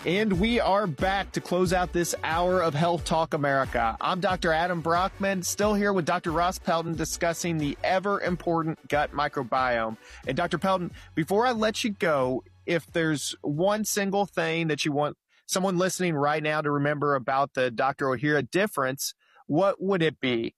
And we are back to close out this hour of Health Talk America. I'm Dr. Adam Brockman, still here with Dr. Ross Pelton discussing the ever-important gut microbiome. And Dr. Pelton, before I let you go, if there's one single thing that you want someone listening right now to remember about the Dr. Ohhira difference, what would it be?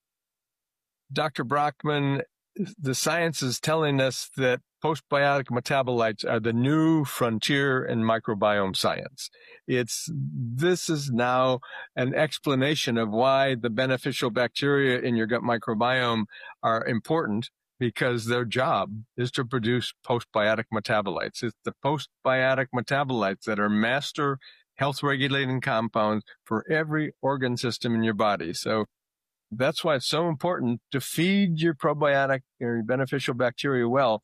Dr. Brockman, the science is telling us that postbiotic metabolites are the new frontier in microbiome science. This is now an explanation of why the beneficial bacteria in your gut microbiome are important, because their job is to produce postbiotic metabolites. It's the postbiotic metabolites that are master health regulating compounds for every organ system in your body. So that's why it's so important to feed your probiotic or beneficial bacteria well.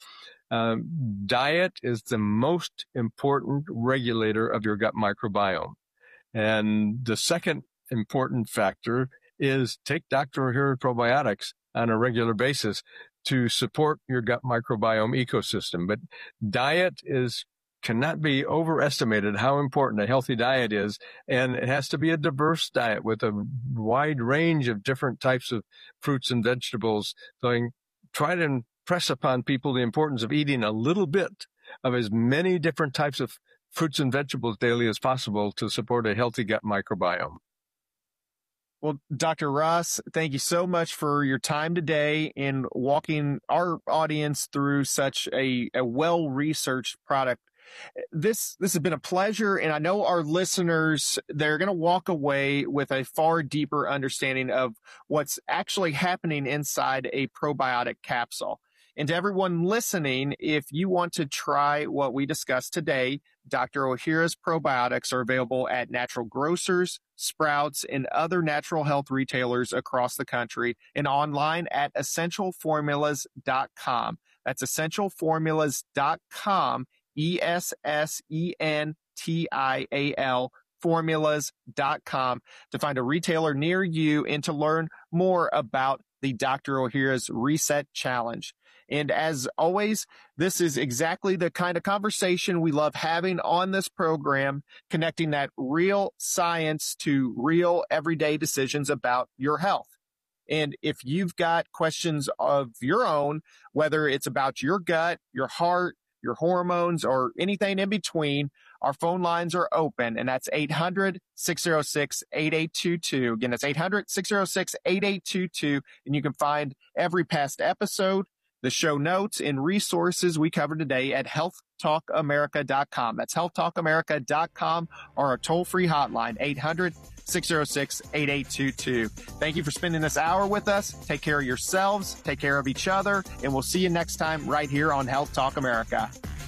Diet is the most important regulator of your gut microbiome. And the second important factor is take Dr. Ohhira probiotics on a regular basis to support your gut microbiome ecosystem. But diet cannot be overestimated how important a healthy diet is. And it has to be a diverse diet with a wide range of different types of fruits and vegetables. So I try to impress upon people the importance of eating a little bit of as many different types of fruits and vegetables daily as possible to support a healthy gut microbiome. Well, Dr. Ross, thank you so much for your time today in walking our audience through such a well-researched product. This has been a pleasure, and I know our listeners, they're going to walk away with a far deeper understanding of what's actually happening inside a probiotic capsule. And to everyone listening, if you want to try what we discussed today, Dr. Ohhira's probiotics are available at natural grocers, Sprouts, and other natural health retailers across the country, and online at essentialformulas.com. That's essentialformulas.com, ESSENTIAL, formulas.com, to find a retailer near you and to learn more about the Dr. Ohhira's Reset Challenge. And as always, this is exactly the kind of conversation we love having on this program, connecting that real science to real everyday decisions about your health. And if you've got questions of your own, whether it's about your gut, your heart, your hormones, or anything in between, our phone lines are open, and that's 800-606-8822. Again, that's 800-606-8822, and you can find every past episode, the show notes, and resources we covered today at healthtalkamerica.com. That's healthtalkamerica.com, or our toll-free hotline, 800-606-8822. Thank you for spending this hour with us. Take care of yourselves, take care of each other, and we'll see you next time right here on Health Talk America.